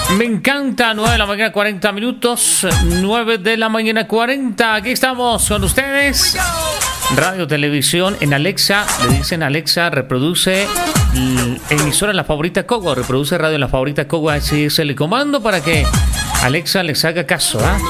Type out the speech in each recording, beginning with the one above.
Me encanta, 9 de la mañana 40 minutos, 9 de la mañana 40, aquí estamos con ustedes. Radio, televisión, en Alexa, le dicen Alexa, reproduce emisora La Favorita Cogua, reproduce radio La Favorita Cogua, ese es el comando para que Alexa les haga caso, ¿ah?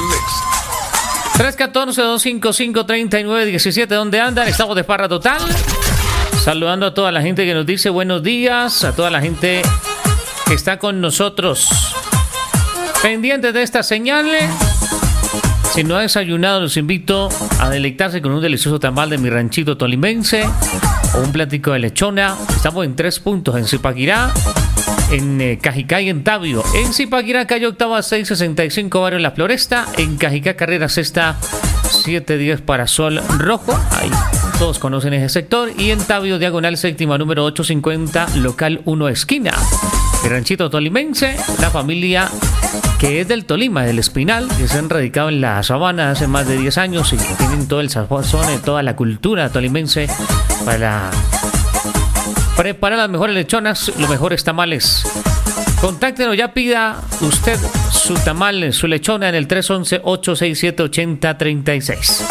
314-255-3917, ¿dónde andan? Estamos de farra total. Saludando a toda la gente que nos dice buenos días, a toda la gente que está con nosotros. Pendientes de esta señal. Si no ha desayunado, los invito a deleitarse con un delicioso tamal de mi ranchito tolimense o un platico de lechona. Estamos en 3 puntos, en Zipaquirá, en Cajicá y en Tabio. En Zipaquirá, calle Octava 665, barrio La Floresta. En Cajicá, carrera sexta 710 para Sol Rojo. Ahí todos conocen ese sector. Y en Tabio, diagonal séptima, número 850, local 1 esquina. El ranchito tolimense, la familia que es del Tolima, del Espinal, que se han radicado en la sabana hace más de 10 años y que tienen todo el sazón, toda la cultura tolimense para preparar las mejores lechonas, los mejores tamales. Contáctenos, ya pida usted su tamal, su lechona en el 311-867-8036.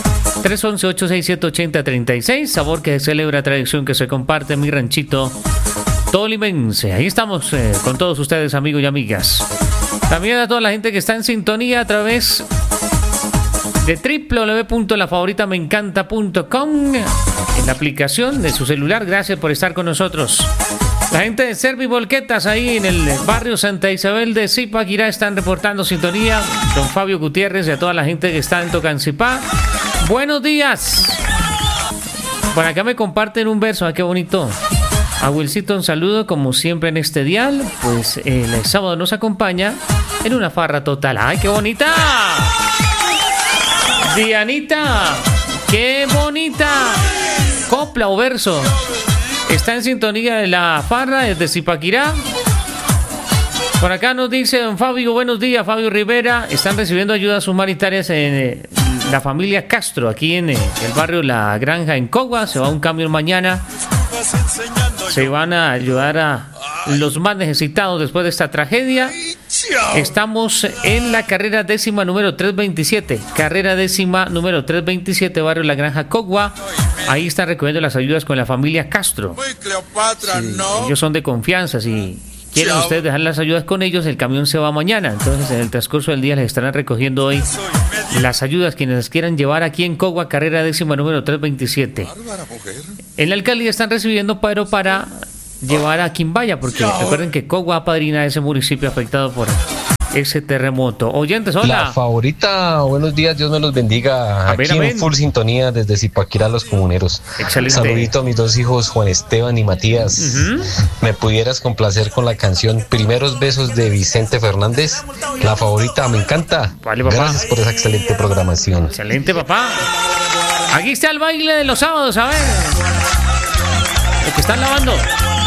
311-867-8036, sabor que se celebra, tradición que se comparte en mi ranchito tolimense. Ahí estamos con todos ustedes, amigos y amigas. También a toda la gente que está en sintonía a través de www.lafavoritameencanta.com en la aplicación de su celular. Gracias por estar con nosotros. La gente de Servivolquetas ahí en el barrio Santa Isabel de Zipaquirá están reportando sintonía. Don Fabio Gutiérrez y a toda la gente que está en Tocancipá. Buenos días. Por acá me comparten un verso. Qué bonito. A Wilcito un saludo como siempre en este dial. Pues el sábado nos acompaña en una farra total. ¡Ay, qué bonita! Dianita, qué bonita copla o verso. Está en sintonía de la farra desde Zipaquirá. Por acá nos dice don Fabio, buenos días, Fabio Rivera. Están recibiendo ayudas humanitarias en la familia Castro, aquí en el barrio La Granja en Cogua. Se va un camión mañana. Se van a ayudar a los más necesitados después de esta tragedia. Estamos en la carrera décima número 327. Carrera décima número 327, barrio La Granja Cogua. Ahí están recogiendo las ayudas con la familia Castro. Sí, ellos son de confianza. Si quieren ustedes dejar las ayudas con ellos, el camión se va mañana. Entonces, en el transcurso del día les estarán recogiendo hoy las ayudas quienes quieran llevar aquí en Cogua, carrera décima número 327. En la alcaldía están recibiendo, pero para llevar a quien vaya, porque recuerden que Cogua apadrina ese municipio afectado por ese terremoto. Oyentes, hola. La Favorita, buenos días, Dios me los bendiga. Aquí en full sintonía desde Zipaquirá, los comuneros. Excelente. Saludito a mis 2 hijos, Juan Esteban y Matías. ¿Me pudieras complacer con la canción Primeros Besos de Vicente Fernández? La Favorita, me encanta. Vale, papá. Gracias por esa excelente programación. Excelente, papá. Aquí está el baile de los sábados, a ver. Los que están lavando.